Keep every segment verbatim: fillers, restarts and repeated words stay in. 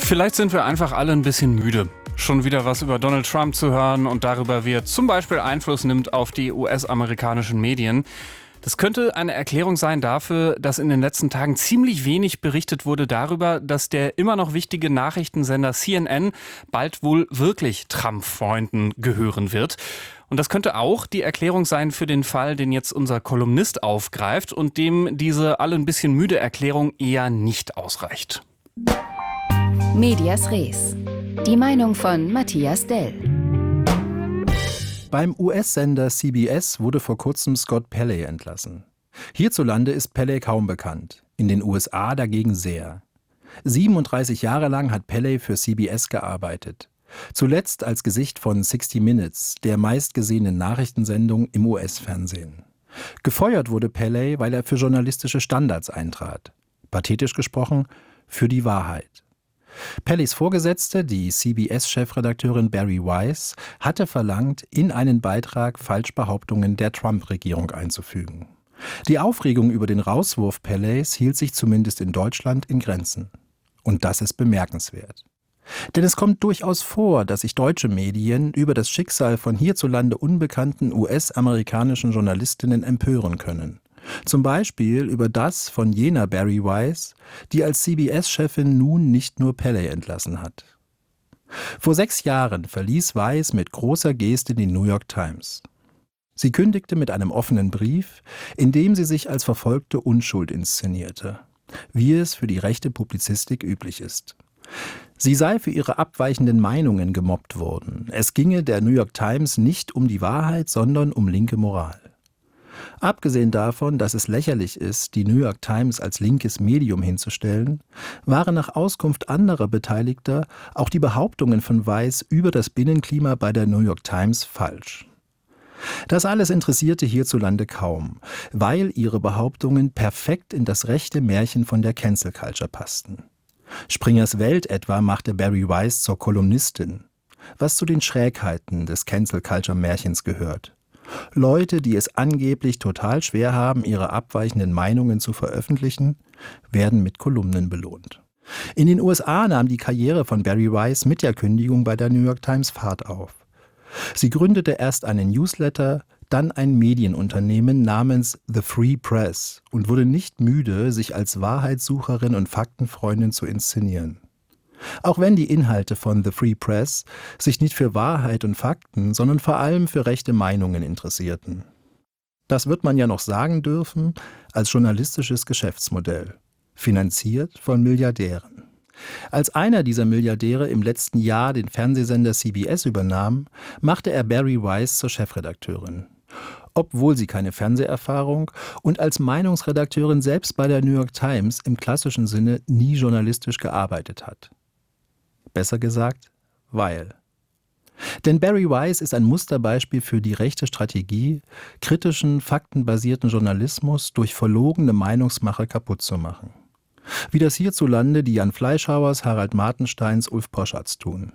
Vielleicht sind wir einfach alle ein bisschen müde. Schon wieder was über Donald Trump zu hören und darüber, wie er zum Beispiel Einfluss nimmt auf die U S-amerikanischen Medien. Das könnte eine Erklärung sein dafür, dass in den letzten Tagen ziemlich wenig berichtet wurde darüber, dass der immer noch wichtige Nachrichtensender C N N bald wohl wirklich Trump-Freunden gehören wird. Und das könnte auch die Erklärung sein für den Fall, den jetzt unser Kolumnist aufgreift und dem diese alle ein bisschen müde Erklärung eher nicht ausreicht. Medias Res. Die Meinung von Matthias Dell. Beim U S-Sender C B S wurde vor kurzem Scott Pelley entlassen. Hierzulande ist Pelley kaum bekannt, in den U S A dagegen sehr. siebenunddreißig Jahre lang hat Pelley für C B S gearbeitet. Zuletzt als Gesicht von sixty minutes, der meistgesehenen Nachrichtensendung im U S-Fernsehen. Gefeuert wurde Pelley, weil er für journalistische Standards eintrat. Pathetisch gesprochen, für die Wahrheit. Pelleys Vorgesetzte, die C B S-Chefredakteurin Bari Weiss, hatte verlangt, in einen Beitrag Falschbehauptungen der Trump-Regierung einzufügen. Die Aufregung über den Rauswurf Pelleys hielt sich zumindest in Deutschland in Grenzen. Und das ist bemerkenswert. Denn es kommt durchaus vor, dass sich deutsche Medien über das Schicksal von hierzulande unbekannten U S-amerikanischen Journalistinnen empören können. Zum Beispiel über das von jener Bari Weiss, die als C B S-Chefin nun nicht nur Pelley entlassen hat. Vor sechs Jahren verließ Weiss mit großer Geste die New York Times. Sie kündigte mit einem offenen Brief, in dem sie sich als verfolgte Unschuld inszenierte, wie es für die rechte Publizistik üblich ist. Sie sei für ihre abweichenden Meinungen gemobbt worden. Es ginge der New York Times nicht um die Wahrheit, sondern um linke Moral. Abgesehen davon, dass es lächerlich ist, die New York Times als linkes Medium hinzustellen, waren nach Auskunft anderer Beteiligter auch die Behauptungen von Weiss über das Binnenklima bei der New York Times falsch. Das alles interessierte hierzulande kaum, weil ihre Behauptungen perfekt in das rechte Märchen von der Cancel Culture passten. Springers Welt etwa machte Bari Weiss zur Kolumnistin, was zu den Schrägheiten des Cancel Culture Märchens gehört. Leute, die es angeblich total schwer haben, ihre abweichenden Meinungen zu veröffentlichen, werden mit Kolumnen belohnt. In den U S A nahm die Karriere von Bari Weiss mit der Kündigung bei der New York Times Fahrt auf. Sie gründete erst einen Newsletter, dann ein Medienunternehmen namens The Free Press und wurde nicht müde, sich als Wahrheitssucherin und Faktenfreundin zu inszenieren. Auch wenn die Inhalte von The Free Press sich nicht für Wahrheit und Fakten, sondern vor allem für rechte Meinungen interessierten. Das wird man ja noch sagen dürfen als journalistisches Geschäftsmodell, finanziert von Milliardären. Als einer dieser Milliardäre im letzten Jahr den Fernsehsender C B S übernahm, machte er Bari Weiss zur Chefredakteurin. Obwohl sie keine Fernseherfahrung und als Meinungsredakteurin selbst bei der New York Times im klassischen Sinne nie journalistisch gearbeitet hat. Besser gesagt, weil. Denn Bari Weiss ist ein Musterbeispiel für die rechte Strategie, kritischen, faktenbasierten Journalismus durch verlogene Meinungsmacher kaputt zu machen. Wie das hierzulande die Jan Fleischhauers, Harald Martensteins, Ulf Poschards tun.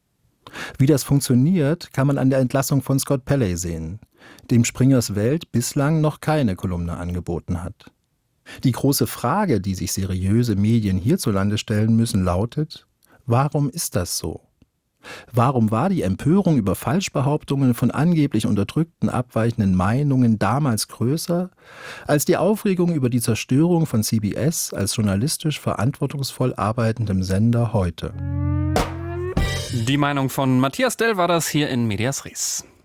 Wie das funktioniert, kann man an der Entlassung von Scott Pelley sehen, dem Springers Welt bislang noch keine Kolumne angeboten hat. Die große Frage, die sich seriöse Medien hierzulande stellen müssen, lautet: Warum ist das so? Warum war die Empörung über Falschbehauptungen von angeblich unterdrückten, abweichenden Meinungen damals größer als die Aufregung über die Zerstörung von C B S als journalistisch verantwortungsvoll arbeitendem Sender heute? Die Meinung von Matthias Dell war das hier in Medias Res.